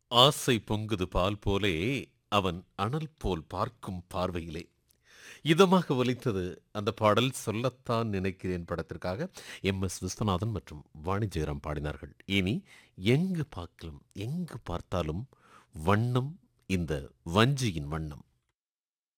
ஆசை பொங்குது பால் போலே அவன் அனல் போல் பார்க்கும் பார்வையிலே. இதமாக ஒலித்தது அந்த பாடல். சொல்லத்தான் நினைக்கிறேன் படத்திற்காக எம்.எஸ். விஸ்வநாதன் மற்றும் வாணி ஜெயராம் பாடினார்கள். இனி எங்கு பார்த்தாலும் வண்ணம், இந்த வஞ்சியின் வண்ணம்.